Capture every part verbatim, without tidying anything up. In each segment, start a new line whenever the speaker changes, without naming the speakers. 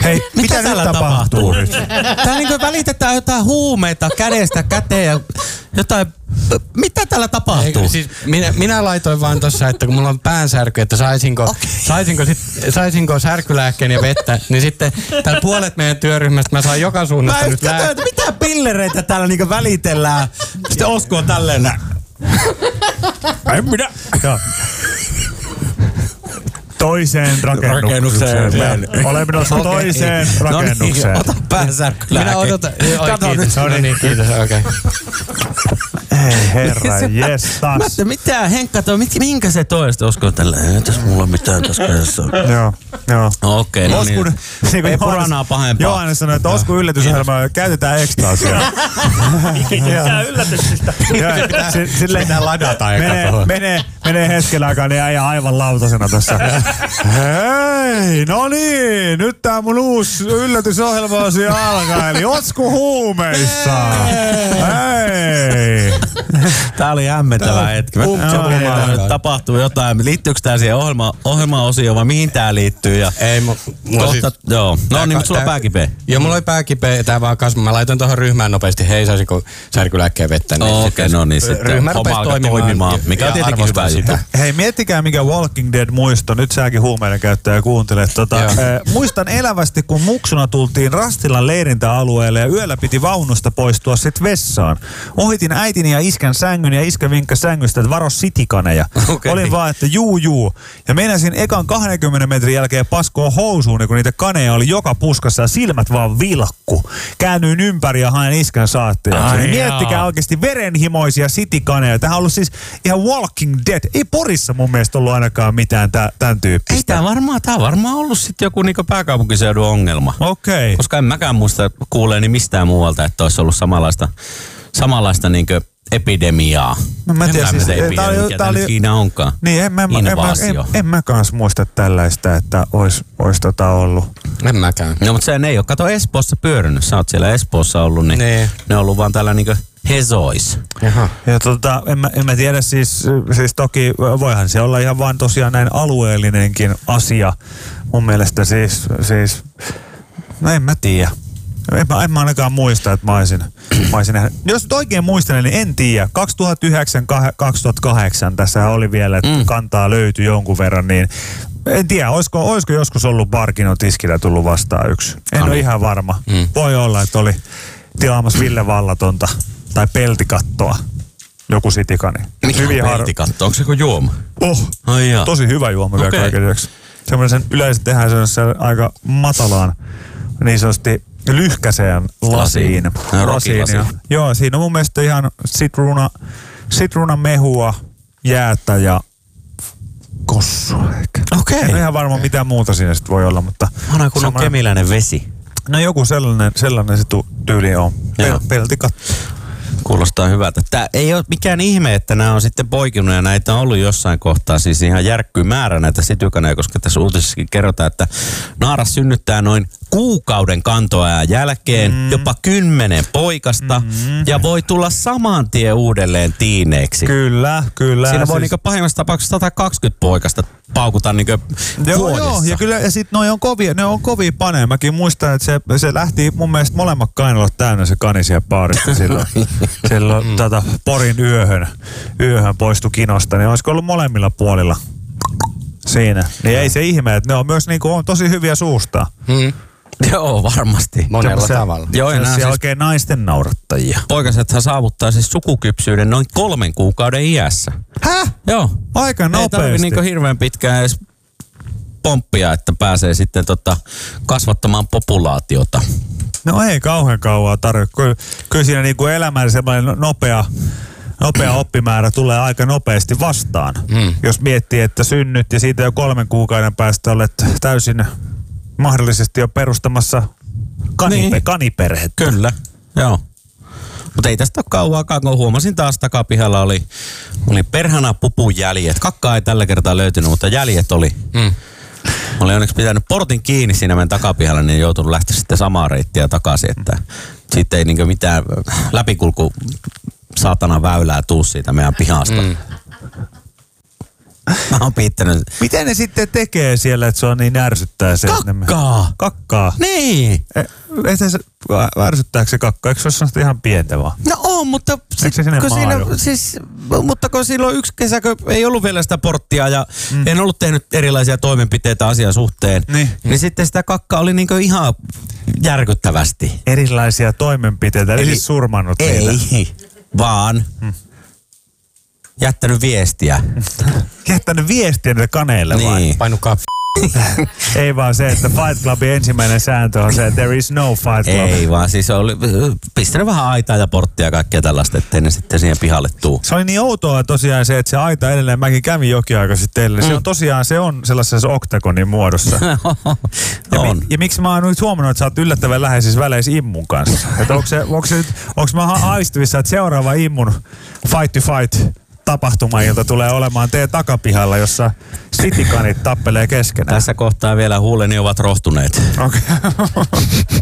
Hei, mitä, mitä täällä tapahtuu? tapahtuu?
Tää niinku välitetään jotain huumeita kädestä käteen ja jotain... Mitä täällä tapahtuu?
Eikö, siis minä, minä laitoin vaan tossa, että kun mulla on päänsärky, että saisinko, okay. saisinko, sit, saisinko särkylääkkeen ja vettä, niin sitten täällä puolet meidän työryhmästä mä saan joka suunnasta
mä
nyt lääkkeen.
Että mitä pillereitä täällä niinku välitellään? Sitten Osku on tälleen nää.
En minä. Toiseen rakennukseen. rakennukseen. Olen menossa okay. toiseen rakennukseen.
No niin, ota päänsärkylääke.
Minä odotan. Kato
nyt.
No niin, kiitos. Okei. Okay.
Ei herra, jestas.
Mitä, Henkka, toi, minkä se toi? Sitten Osko on tälleen, ei tässä mulla mitään tässä kädessä.
Joo, joo.
Okei, okay, no
Oskun,
niin.
niin
ei puranaa pahempaa.
Johannes sanoi, että Oskun yllätysohjelmaa käytetään ekstaasia.
Ikinä yllätyksistä.
Sille pitää ladata eka tuohon.
Menee, menee hetken aikaa, niin äijä aivan lautasena tässä. Hei, no niin, nyt tää mun uusi yllätysohjelma-asia alkaa, eli Osku huumeissa. Hei.
Tää oli hämmentävä hetki. Tapahtuu jotain. Liittyykö tää siihen ohjelma, ohjelma-osioon vai mihin tää liittyy? Ja
ei, mulla
kohta, siis, joo. No niin, mutta sulla on pääkipeä.
Joo, mulla oli pääkipeä. Tää vaan kasvu. Mä laitoin tuohon ryhmään nopeasti. Hei, saisinko särkylääkkeen vettä? Niin
okei, okay, no niin sitten.
Ryhmä rupesi toimimaan. toimimaan.
Mikä on tietenkin hyvä sitä.
Hei, miettikää mikä Walking Dead muisto. Nyt säkin huumeiden käyttäjä kuuntelet. Tota, eh, muistan elävästi, kun muksuna tultiin Rastilan leirintäalueelle ja yöllä piti vaunusta poistua sit vessaan. Ohitin äitini ja iskän sängyn ja iskä vinkkäsi sängystä, että varo sitikaneja. Okay. Olin vaan, että juu juu. Ja meinasin ekan kahdenkymmenen metrin jälkeen paskoa housuun, kun niitä kaneja oli joka puskassa ja silmät vaan vilkku. Käännyin ympäri ja hain iskän saatteja. Niin miettikää oikeasti verenhimoisia sitikaneja. Tämähän on ollut siis ihan Walking Dead. Ei Porissa mun mielestä ollut ainakaan mitään tä, tämän tyyppistä.
Ei tää varmaan, tää on varmaan ollut sitten joku niinku pääkaupunkiseudun ongelma.
Okei. Okay.
Koska en mäkään muista kuuleeni mistään muualta, että olisi ollut samanlaista, samanlaista niinku epidemiaa.
No mä tiedän, siis,
epidemia, oli, mikä tämä oli, siinä onkaan.
Niin, en mä, en, mä, en, en mä kans muista tällaista, että olisi ois tota ollut.
En mäkään.
No, mutta se ei ole. Kato Espoossa pyörinyt. Sä oot siellä Espoossa ollut, niin nee. Ne on ollut vaan tällä niinku hesois.
Jaha. Ja tota, en mä, en mä tiedä, siis, siis toki voihan se olla ihan vaan tosiaan näin alueellinenkin asia. Mun mielestä siis, siis no en mä tiedä. En mä, en mä ainakaan muista, että mä olisin, mä olisin nähnyt. Jos nyt oikein muistan, niin en tiedä. kaksituhattayhdeksän kaksituhattakahdeksan tässä oli vielä, että mm. kantaa löytyi jonkun verran, niin en tiedä, olisiko, olisiko joskus ollut Barkinon tiskillä tullut vastaan yksi. En Anu. ole ihan varma. Mm. Voi olla, että oli tilaamassa Ville Vallatonta tai peltikattoa. Joku sitikani.
Mikä on peltikatto? Onko se joku juoma?
Oh,
ai
tosi hyvä juoma okay. vielä kaiken lisäksi. Semmoisen yleensä tehdään aika matalaan, niin sanotusti lyhkäseen lasiin.
lasiin. lasiin ja,
joo, siinä on mun mielestä ihan sitruuna, sitruunamehua, jäätä ja kossua ehkä.
Okei. Okay.
En ole ihan varma mitä muuta siinä sitten voi olla, mutta...
Vanha kun on kemiläinen vesi.
No joku sellainen, sellainen se tyyli on. Pel, peltikatto.
Kuulostaa hyvältä. Tää ei ole mikään ihme, että nämä on sitten poikinut ja näitä on ollut jossain kohtaa siis ihan järkkyy määrä näitä sitykaneja, koska tässä uutisessakin kerrotaan, että naaras synnyttää noin kuukauden kantoajan jälkeen mm. jopa kymmenen poikasta mm. ja voi tulla saman tien uudelleen tiineeksi.
Kyllä, kyllä.
Siinä voi siis... niinku pahimmassa tapauksessa sata kaksikymmentä poikasta paukuta niinku
joo,
vuodessa. Joo,
ja kyllä, ja sit noi on kovia, ne on kovia paneja. Mäkin muistan, että se, se lähti mun mielestä molemmat kainalot täynnä se kani siellä baarista silloin. silloin mm. tota, Porin yöhön, yöhön poistui kinosta, niin olisiko ollut molemmilla puolilla siinä. Niin no. Ei se ihme, että ne on myös niinku, on tosi hyviä suustaa.
Mm. Joo, varmasti.
Monella
se,
tavalla.
Joo, ja
siis oikein naisten naurattajia.
Poikasethan saavuttaa siis sukukypsyyden noin kolmen kuukauden iässä.
Häh?
Joo.
Aika nopeasti.
Ei tarvitse niinku hirveän pitkään edes pomppia, että pääsee sitten tota kasvattamaan populaatiota.
No ei kauhean kauaa tarvitse. Kyllä, kyllä siinä niinku elämän semmoinen nopea, nopea oppimäärä tulee aika nopeasti vastaan. Mm. Jos miettii, että synnyt ja siitä jo kolmen kuukauden päästä olet täysin mahdollisesti jo perustamassa kanipe- niin. kaniperhettä.
Kyllä, joo. Mutta ei tästä ole kauaakaan, kun huomasin taas takapihalla oli, oli perhana pupun jäljet. Kakkaa ei tällä kertaa löytynyt, mutta jäljet oli. Mm. Mä olin onneksi pitänyt portin kiinni siinä meidän takapihalla, niin joutunut lähteä sitten samaa reittiä takaisin, että sitten ei niinku mitään läpikulku saatana väylää tuu siitä meidän pihasta. Mm. Mä oon piittänyt.
Miten ne sitten tekee siellä, että se on niin ärsyttää se?
Kakkaa!
Kakkaa?
Niin!
E, se, ärsyttääkö se kakkaa? Eikö se ole sellaista ihan pientä vaan?
No on, mutta...
Eikö se sinne
kun siinä,
maadu?
siis, mutta kun silloin yksi kesä, kun ei ollut vielä sitä porttia ja mm. en ollut tehnyt erilaisia toimenpiteitä asian suhteen, niin, niin sitten sitä kakkaa oli niinku ihan järkyttävästi.
Erilaisia toimenpiteitä, eli, eli siis surmannut
ei,
niitä?
vaan... Hmm. Jättänyt viestiä.
Jättänyt viestiä niille kaneille
niin.
vai?
Painukaa
Ei vaan se, että Fight Clubin ensimmäinen sääntö on se, että there is no Fight Club.
Ei vaan, siis oli pistänyt vähän aitaa ja porttia ja kaikkea tällaista, ettei ne sitten siihen pihalle tuu.
Se oli niin outoa tosiaan se, että se aita edelleen, mäkin kävin jokin aika sitten teille. Mm. Se on tosiaan, se on sellaisessa oktagonin muodossa. ja,
on.
mi, ja miksi mä oon nyt huomannut, että sä oot yllättävän läheisissä väleissä Immun kanssa. Että onko se, onko se nyt, onko mä haistuvissa, että seuraava Immun Fight to Fight tapahtuma, jota tulee olemaan teidän takapihalla, jossa sitikanit tappelee keskenään.
Tässä kohtaa vielä huuleni ovat rohtuneet.
Okei. Okay.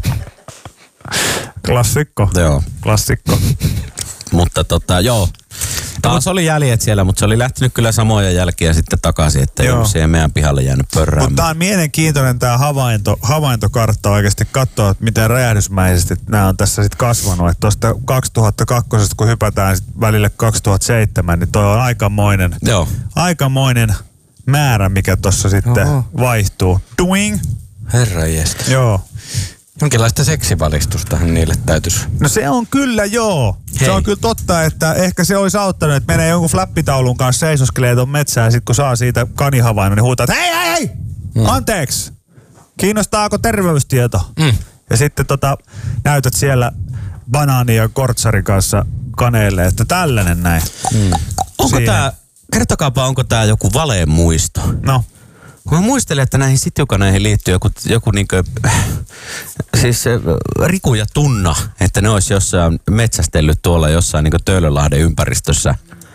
Klassikko.
Joo.
Klassikko.
Mutta tota, joo. Taas oli jäljet siellä, mutta se oli lähtenyt kyllä samoja jälkiä sitten takaisin, että ei ole siihen meidän pihalle jäänyt pörräämään.
Mutta tämä on mielenkiintoinen tämä havainto, havaintokartta oikeasti katsoa, että miten räjähdysmäisesti nämä on tässä sitten kasvanut. Että tuosta kaksituhattakaksi, kun hypätään sit välille kaksituhattaseitsemän, niin toi on aikamoinen,
Joo.
aikamoinen määrä, mikä tuossa sitten Oho. vaihtuu. Doing.
Herranjestas.
Joo.
Jonkinlaista seksivalistustahan niille täytyisi.
No se on kyllä joo. Hei. Se on kyllä totta, että ehkä se olisi auttanut, että menee jonkun flappitaulun kanssa seisoskelee tuon metsään ja sit kun saa siitä kanihavainnon, niin huutaa, että hei hei hei! Mm. Anteeksi! Kiinnostaako terveystieto? Mm. Ja sitten tota, näytät siellä banaani ja kortsarin kanssa kaneelle, että tällainen näin.
Mm. Onko tää, kertokaapa onko tää joku valeen muisto?
No.
Kun mä muistelen, että näihin sitjukaneihin liittyy joku, joku niinkö, siis Riku ja Tunna, että ne olisi jossain metsästellyt tuolla jossain niinkö Töölönlahden ympäristössä.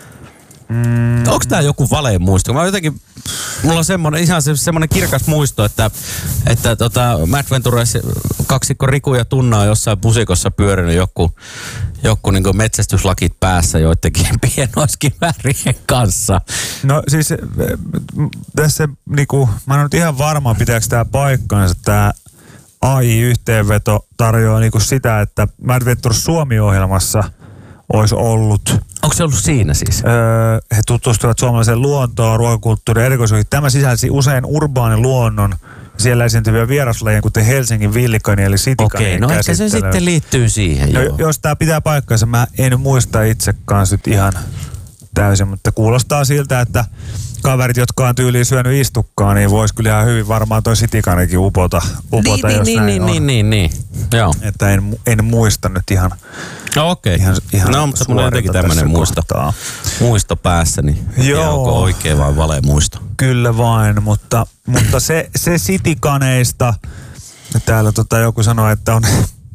Mm. Onko tää joku valeen muisto? Mä jotenkin, mulla on semmonen, ihan se, semmonen kirkas muisto, että, että tota, Madventures kaksikko Riku ja Tunna on jossain pusikossa pyörinyt joku, joku niin metsästyslakit päässä joidenkin pienoiskiväärien kanssa.
No siis tässä niinku, mä en ole nyt ihan varma, pitääkö tää paikkansa. Tää A I-yhteenveto tarjoaa niinku sitä, että Madventures Suomi-ohjelmassa olisi ollut.
Onko se ollut siinä siis?
Öö, he tutustuivat suomalaiseen luontoon, ruokakulttuuriin, erikoisuihin. Tämä sisälsi usein urbaanin luonnon, siellä esiintyviä vieraslajien, kuten Helsingin villikani eli sitikani.
Okei, no ehkä se sitten liittyy siihen.
No,
joo.
Jos tämä pitää paikkansa, mä en muista itse kanssa nyt ihan täysin, mutta kuulostaa siltä, että kaverit, jotka on tyyliin syönyt istukkaa, niin vois kyllä ihan hyvin varmaan toi sitikanikin upota, upota
niin,
jos
niin,
näin
niin,
on.
Niin, niin, niin, joo.
Että en, en muista nyt ihan.
No okei. Okay.
Ihan, ihan
no, mutta mulla on jotenkin tämmönen muisto, muisto päässä, niin joo. Onko oikein vai vale muisto?
Kyllä vain, mutta, mutta se, se sitikaneista, täällä tota joku sanoi, että on,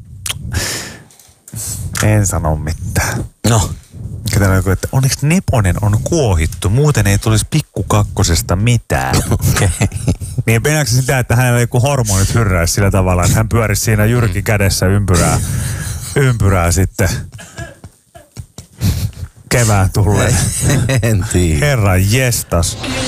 en sano mitään.
No.
Joku, että onneksi Neponen on kuohittu, muuten ei tulisi pikkukakkosesta mitään.
Okay.
Niin penääkö sitä, että hänellä joku hormonit hyrräisi sillä tavalla, että hän pyörisi siinä jyrki kädessä ympyrää, ympyrää sitten kevään tulleen.
En tiedä.
Herran jestas.